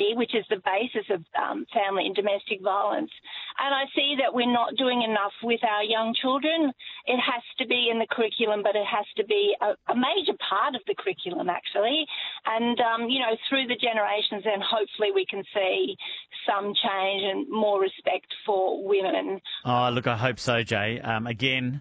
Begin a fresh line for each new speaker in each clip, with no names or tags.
capacity, which is the basis of family and domestic violence. And I see that we're not doing enough with our young children. It has to be in the curriculum, but it has to be a major part of the curriculum, actually. And, through the generations, then hopefully we can see some change and more respect for women.
Oh, look, I hope so, Jay. Again,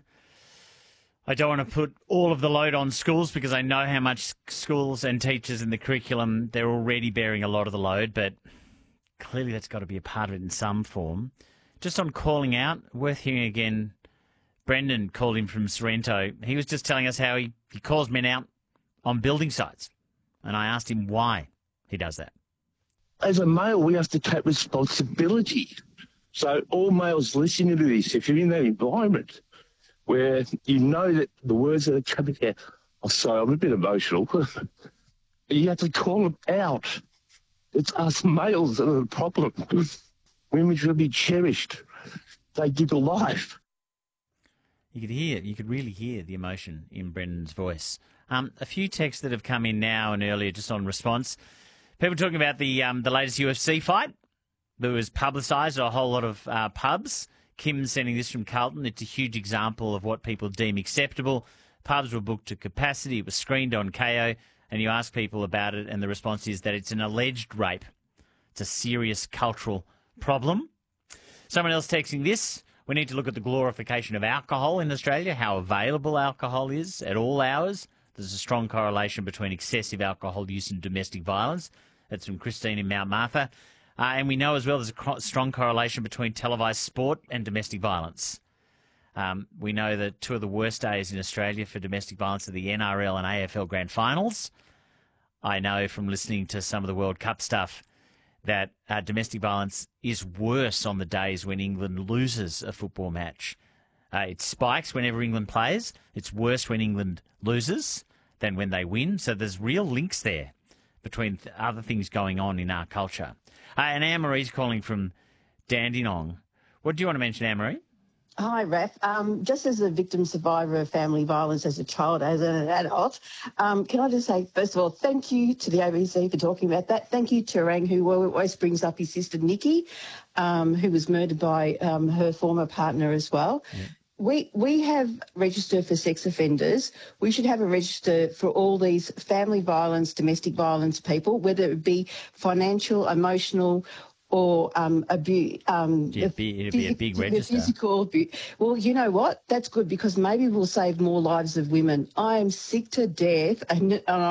I don't want to put all of the load on schools because I know how much schools and teachers in the curriculum, they're already bearing a lot of the load, but clearly that's got to be a part of it in some form. Just on calling out, worth hearing again, Brendan called him from Sorrento. He was just telling us how he calls men out on building sites. And I asked him why he does that.
As a male, we have to take responsibility. So all males listening to this, if you're in that environment where you know that the words that are coming out, oh, sorry, I'm a bit emotional, you have to call them out. It's us males that are the problem. Women should be cherished. They give life.
You could really hear the emotion in Brendan's voice. A few texts that have come in now and earlier just on response. People talking about the latest UFC fight that was publicised at a whole lot of pubs. Kim sending this from Carlton. It's a huge example of what people deem acceptable. Pubs were booked to capacity. It was screened on KO, and you ask people about it, and the response is that it's an alleged rape. It's a serious cultural problem. Someone else texting this. We need to look at the glorification of alcohol in Australia, how available alcohol is at all hours. There's a strong correlation between excessive alcohol use and domestic violence. That's from Christine in Mount Martha. And we know as well there's a strong correlation between televised sport and domestic violence. We know that two of the worst days in Australia for domestic violence are the NRL and AFL grand finals. I know from listening to some of the World Cup stuff that domestic violence is worse on the days when England loses a football match. It spikes whenever England plays. It's worse when England loses than when they win. So there's real links there between other things going on in our culture. And Anne-Marie's calling from Dandenong. What do you want to mention, Anne-Marie?
Hi, Raph. Just as a victim survivor of family violence as a child, as an adult, can I just say, first of all, thank you to the ABC for talking about that. Thank you to Rang, who always brings up his sister Nikki, who was murdered by her former partner as well. Yeah. We have registered for sex offenders. We should have a register for all these family violence, domestic violence people, whether it be financial, emotional, or abuse.
It'd be a big register.
Physical abuse. Well, you know what? That's good because maybe we'll save more lives of women. I am sick to death, and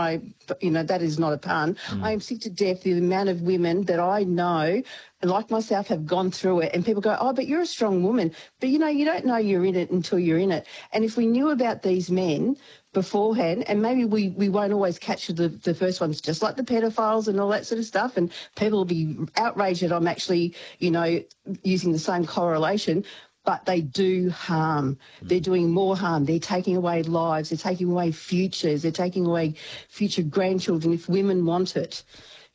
that is not a pun. I am sick to death the amount of women that I know, and like myself, have gone through it. And people go, oh, but you're a strong woman. But, you don't know you're in it until you're in it. And if we knew about these men beforehand, and maybe we won't always catch the first ones, just like the pedophiles and all that sort of stuff, and people will be outraged that I'm actually, using the same correlation, but they do harm. They're doing more harm. They're taking away lives. They're taking away futures. They're taking away future grandchildren if women want it.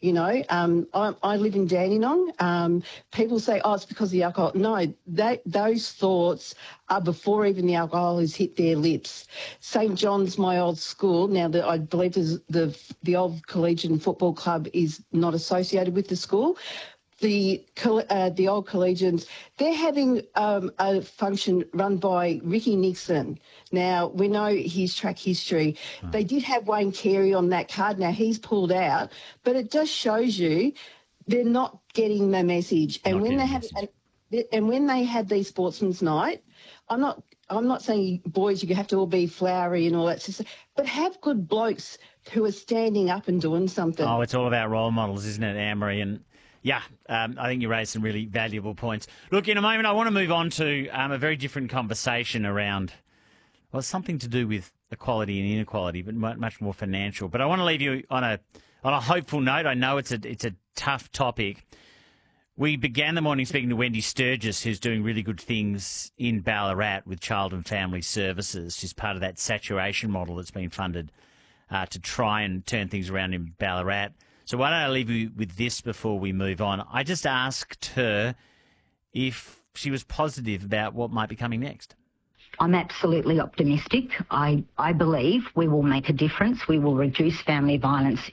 I live in Dandenong. People say, oh, it's because of the alcohol. No, those thoughts are before even the alcohol has hit their lips. St John's, my old school, now that I believe the old collegiate football club is not associated with the school. The old collegians, they're having a function run by Ricky Nixon. Now, we know his track history. They did have Wayne Carey on that card. Now, he's pulled out. But it just shows you they're not getting the message. And when they had these sportsmen's night, I'm not saying, boys, you have to all be flowery and all that stuff, but have good blokes who are standing up and doing something.
Oh, it's all about role models, isn't it, Anne-Marie? And yeah, I think you raised some really valuable points. Look, in a moment, I want to move on to a very different conversation around, well, something to do with equality and inequality, but much more financial. But I want to leave you on a hopeful note. I know it's a tough topic. We began the morning speaking to Wendy Sturgis, who's doing really good things in Ballarat with Child and Family Services. She's part of that saturation model that's been funded to try and turn things around in Ballarat. So why don't I leave you with this before we move on? I just asked her if she was positive about what might be coming next.
I'm absolutely optimistic. I believe we will make a difference. We will reduce family violence